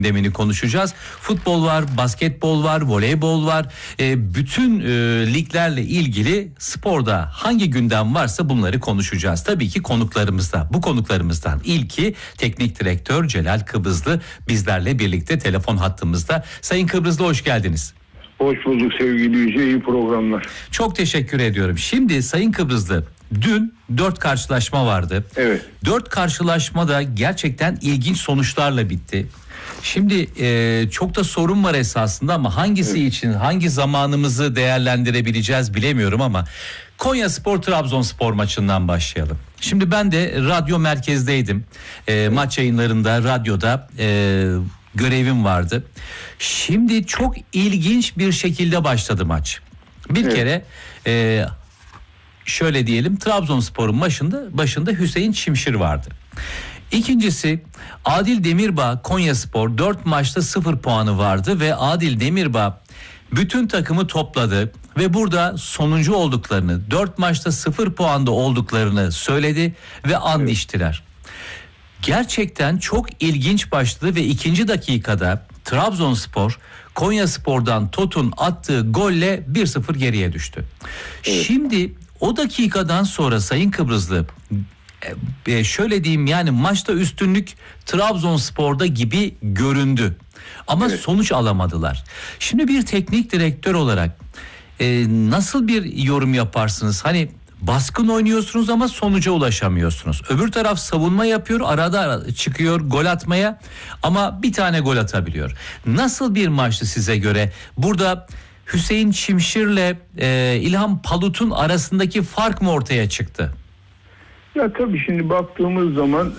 demini konuşacağız. Futbol var, basketbol var, voleybol var. Bütün liglerle ilgili sporda hangi gündem varsa bunları konuşacağız. Tabii ki konuklarımızda. Bu konuklarımızdan ilki teknik direktör Celal Kıbrıslı bizlerle birlikte telefon hattımızda. Sayın Kıbrıslı hoş geldiniz. Hoş bulduk sevgili Yüce, iyi programlar. Çok teşekkür ediyorum. Şimdi Sayın Kıbrıslı, dün 4 karşılaşma vardı. Evet. 4 karşılaşma da gerçekten ilginç sonuçlarla bitti. Şimdi çok da sorun var esasında ama hangisi için hangi zamanımızı değerlendirebileceğiz bilemiyorum ama Konyaspor Trabzonspor maçından başlayalım. Şimdi ben de radyo merkezdeydim. Maç yayınlarında radyoda görevim vardı. Şimdi çok ilginç bir şekilde başladı maç. Bir kere şöyle diyelim, Trabzonspor'un başında Hüseyin Çimşir vardı. İkincisi Adil Demirbağ Konyaspor 4 maçta 0 puanı vardı ve Adil Demirbağ bütün takımı topladı ve burada sonuncu olduklarını, 4 maçta 0 puanda olduklarını söyledi ve and içtiler. Gerçekten çok ilginç başladı ve ikinci dakikada Trabzonspor Konyaspor'dan Tot'un attığı golle 1-0 geriye düştü. Şimdi o dakikadan sonra Sayın Kıbrıslı, şöyle diyeyim, yani maçta üstünlük Trabzonspor'da gibi göründü. Ama sonuç alamadılar. Şimdi bir teknik direktör olarak nasıl bir yorum yaparsınız? Hani baskın oynuyorsunuz ama sonuca ulaşamıyorsunuz. Öbür taraf savunma yapıyor, arada çıkıyor gol atmaya ama bir tane gol atabiliyor. Nasıl bir maçtı size göre? Burada Hüseyin Çimşir'le İlhan Palut'un arasındaki fark mı ortaya çıktı? Ya tabii şimdi baktığımız zaman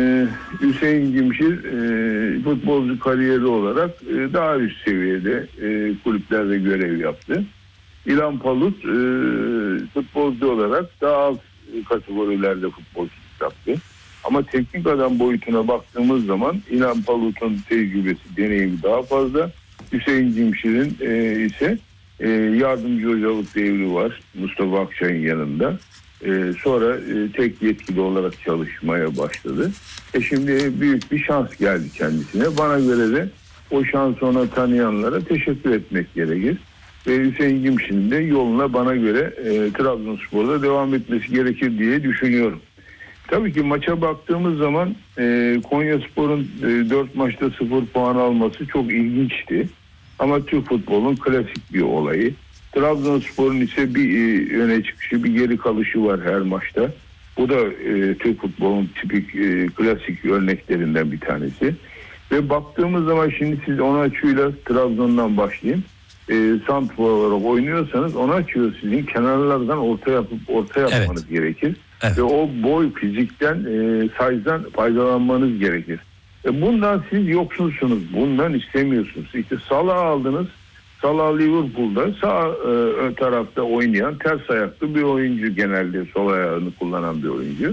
Hüseyin Çimşir futbolcu kariyeri olarak daha üst seviyede kulüplerde görev yaptı. İlhan Palut futbolcu olarak daha alt kategorilerde futbolculuk yaptı. Ama teknik adam boyutuna baktığımız zaman İlhan Palut'un tecrübesi, deneyimi daha fazla. Hüseyin Çimşir'in ise yardımcı hocalık devri var Mustafa Akçay'ın yanında. Sonra tek yetkili olarak çalışmaya başladı. Şimdi büyük bir şans geldi kendisine. Bana göre de o şansı ona tanıyanlara teşekkür etmek gerekir. Ve Hüseyin Çimşir'in de yoluna bana göre Trabzonspor'da devam etmesi gerekir diye düşünüyorum. Tabii ki maça baktığımız zaman Konyaspor'un 4 maçta 0 puan alması çok ilginçti. Ama Türk futbolunun klasik bir olayı. Trabzonspor'un ise bir öne çıkışı, bir geri kalışı var her maçta. Bu da Türk futbolunun tipik klasik örneklerinden bir tanesi. Ve baktığımız zaman şimdi siz Onaçu'yla Trabzon'dan başlayayım. Santrfor olarak oynuyorsanız Onaçu sizin kenarlardan orta yapmanız gerekir. Evet. Ve o boy, fizikten, size'dan faydalanmanız gerekir. Bundan siz yoksunsunuz. Bundan istemiyorsunuz. İşte Salah'ı aldınız. Salah Liverpool'da sağ ön tarafta oynayan ters ayaklı bir oyuncu, genelde sol ayağını kullanan bir oyuncu.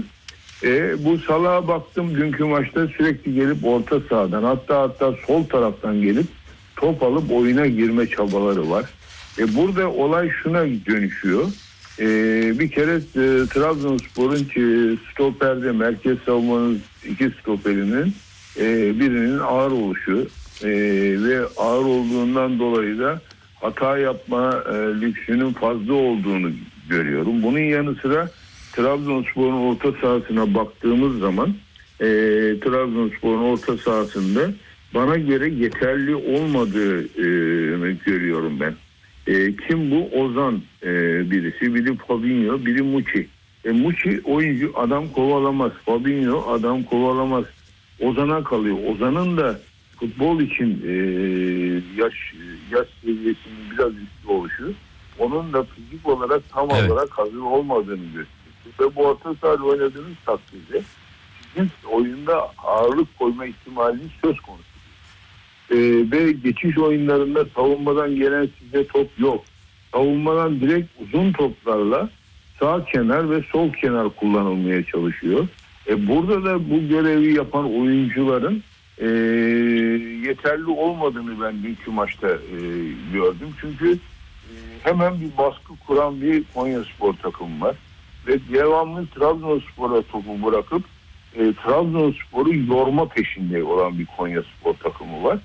Bu Salah'a baktım dünkü maçta sürekli gelip orta sahadan hatta sol taraftan gelip top alıp oyuna girme çabaları var. Burada olay şuna dönüşüyor. Bir kere Trabzonspor'un stoperde merkez savunmanın iki stoperinin birinin ağır oluşu ve ağır olduğundan dolayı da hata yapma lüksünün fazla olduğunu görüyorum. Bunun yanı sıra Trabzonspor'un orta sahasına baktığımız zaman Trabzonspor'un orta sahasında bana göre yeterli olmadığını görüyorum ben. Kim bu? Ozan birisi, biri Fabinho, biri Muçi. Muçi oyuncu, adam kovalamaz. Fabinho adam kovalamaz. Ozan'a kalıyor. Ozan'ın da futbol için yaş seviyesinin biraz üstü oluşu, onun da fizik olarak tam olarak hazır olmadığını gösteriyor. Ve bu orta sahada oynadığınız takdirde sizin oyunda ağırlık koyma ihtimaliniz söz konusu. Ve geçiş oyunlarında savunmadan gelen size top yok. Savunmadan direkt uzun toplarla sağ kenar ve sol kenar kullanılmaya çalışıyor. Burada da bu görevi yapan oyuncuların yeterli olmadığını ben dünkü maçta gördüm. Çünkü hemen bir baskı kuran bir Konyaspor takımı var. Ve devamlı Trabzonspor'a topu bırakıp Trabzonspor'u yorma peşinde olan bir Konyaspor takımı var.